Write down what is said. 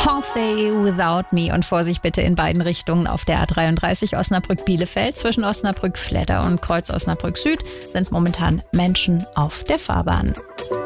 Can't Say Without Me und Vorsicht bitte in beiden Richtungen auf der A33 Osnabrück-Bielefeld. Zwischen Osnabrück-Fledder und Kreuz Osnabrück Süd sind momentan Menschen auf der Fahrbahn.